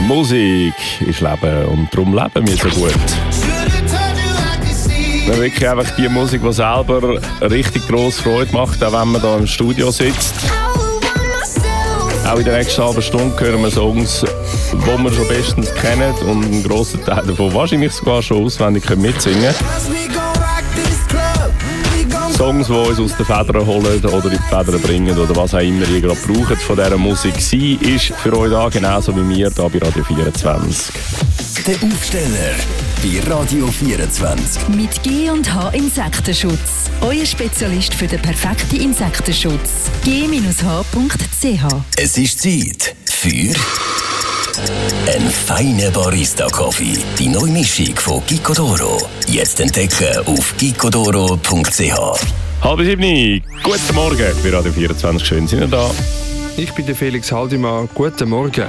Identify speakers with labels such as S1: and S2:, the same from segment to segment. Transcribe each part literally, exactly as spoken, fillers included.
S1: Musik ist Leben und darum leben wir so gut. Wir wirklich einfach die Musik, die selber richtig grosse Freude macht, auch wenn man da im Studio sitzt. Auch in der nächsten halben Stunde hören wir Songs, die wir schon bestens kennen und einen grossen Teil davon wahrscheinlich sogar schon auswendig mitsingen können. Songs, die uns aus den Federn holen oder in die Federn bringen oder was auch immer ihr gerade braucht von dieser Musik. Sie ist für euch da, genauso wie wir hier bei Radio vierundzwanzig.
S2: Der Aufsteller bei Radio vierundzwanzig.
S3: Mit G und H Insektenschutz. Euer Spezialist für den perfekten Insektenschutz. G H punkt C H.
S2: Es ist Zeit für ein feiner Barista-Kaffee. Die neue Mischung von Gicodoro. Jetzt entdecken auf gicodoro punkt c h.
S1: Halb sieben, guten Morgen bei Radio vierundzwanzig. Schön, sind ihr da.
S4: Ich bin der Felix Haldimann. Guten Morgen.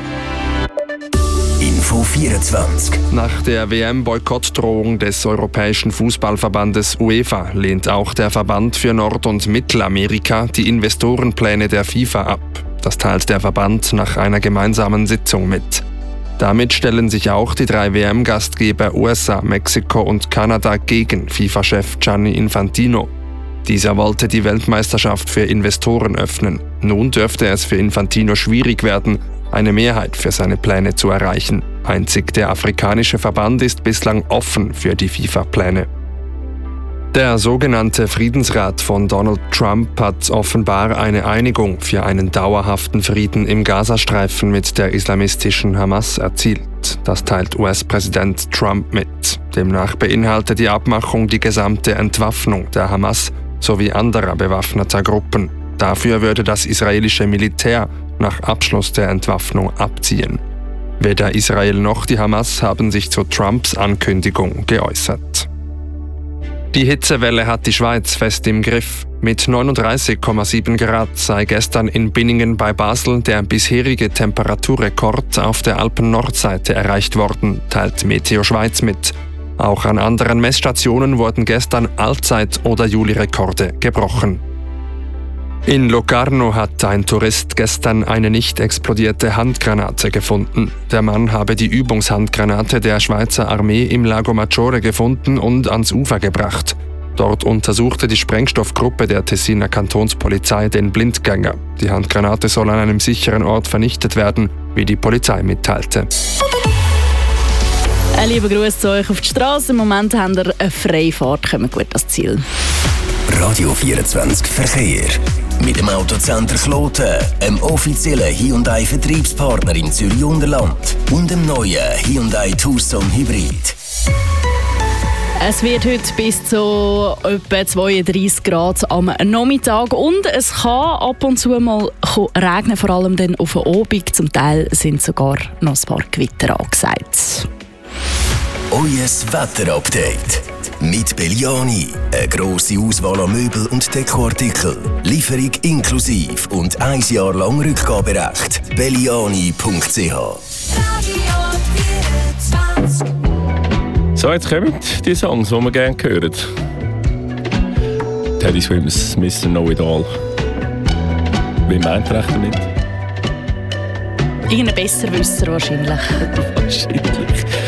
S2: Info vierundzwanzig.
S4: Nach der W M-Boykottdrohung des Europäischen Fußballverbandes UEFA lehnt auch der Verband für Nord- und Mittelamerika die Investorenpläne der FIFA ab. Das teilt der Verband nach einer gemeinsamen Sitzung mit. Damit stellen sich auch die drei W M-Gastgeber U S A, Mexiko und Kanada gegen FIFA-Chef Gianni Infantino. Dieser wollte die Weltmeisterschaft für Investoren öffnen. Nun dürfte es für Infantino schwierig werden, eine Mehrheit für seine Pläne zu erreichen. Einzig der afrikanische Verband ist bislang offen für die FIFA-Pläne. Der sogenannte Friedensrat von Donald Trump hat offenbar eine Einigung für einen dauerhaften Frieden im Gazastreifen mit der islamistischen Hamas erzielt. Das teilt U S-Präsident Trump mit. Demnach beinhaltet die Abmachung die gesamte Entwaffnung der Hamas sowie anderer bewaffneter Gruppen. Dafür würde das israelische Militär nach Abschluss der Entwaffnung abziehen. Weder Israel noch die Hamas haben sich zu Trumps Ankündigung geäußert. Die Hitzewelle hat die Schweiz fest im Griff. Mit neununddreißig Komma sieben Grad sei gestern in Binningen bei Basel der bisherige Temperaturrekord auf der Alpen-Nordseite erreicht worden, teilt Meteo Schweiz mit. Auch an anderen Messstationen wurden gestern Allzeit- oder Juli-Rekorde gebrochen. In Locarno hat ein Tourist gestern eine nicht explodierte Handgranate gefunden. Der Mann habe die Übungshandgranate der Schweizer Armee im Lago Maggiore gefunden und ans Ufer gebracht. Dort untersuchte die Sprengstoffgruppe der Tessiner Kantonspolizei den Blindgänger. Die Handgranate soll an einem sicheren Ort vernichtet werden, wie die Polizei mitteilte.
S5: Ein lieber Gruß zu euch auf die Straße. Im Moment haben wir eine Freifahrt, kommen gut ans Ziel.
S2: Radio vierundzwanzig Verkehr. Mit dem Autocenter Kloten, einem offiziellen Hyundai-Vertriebspartner im Zürich-Unterland und dem neuen Hyundai Tucson Hybrid.
S5: Es wird heute bis zu etwa zweiunddreißig Grad am Nachmittag und es kann ab und zu mal regnen, vor allem dann auf den Abend. Zum Teil sind sogar noch ein paar Gewitter angesagt.
S2: Euer Wetterupdate. Mit Belliani. Eine grosse Auswahl an Möbel und Dekoartikeln. Lieferung inklusive und ein Jahr lang Rückgaberecht. belliani punkt c h.
S1: So, jetzt kommen die Songs, die wir gerne hören. Teddy Swims, Mister Know It All. Wie meint ihr damit?
S5: Irgendein Besserwisser wahrscheinlich.
S1: Wahrscheinlich.